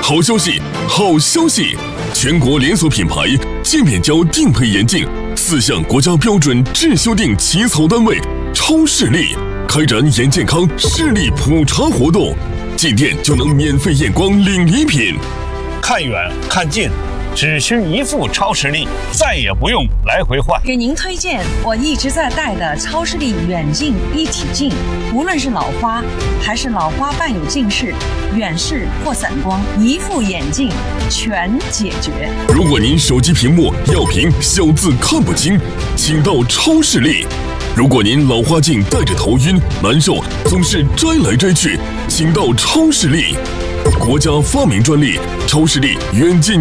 好消息，好消息！全国连锁品牌界面胶定配眼镜4项国家标准质修订起草单位超视力开展眼健康视力普查活动，进店就能免费验光领礼品。 看远看近，只需一副超视力，再也不用来回换。 给您推荐我一直在戴的超视力远近一体镜，无论是老花还是老花伴有近视、远视或散光，一副眼镜全解决。 如果您手机屏幕要屏小字看不清，请到超视力。如果您老花镜戴着头晕难受，总是摘来摘去，请到超视力。国家发明专利超视力远近